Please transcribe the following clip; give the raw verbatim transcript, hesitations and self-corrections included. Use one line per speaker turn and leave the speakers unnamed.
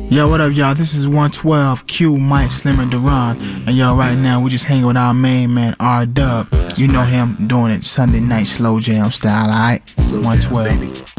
Yo, what up, y'all? This is one twelve, Q, Mike, Slim, and Duran. And yo, right now, we just hanging with our main man, R-Dub. You know him doing it Sunday night slow jam style, alright? one twelve.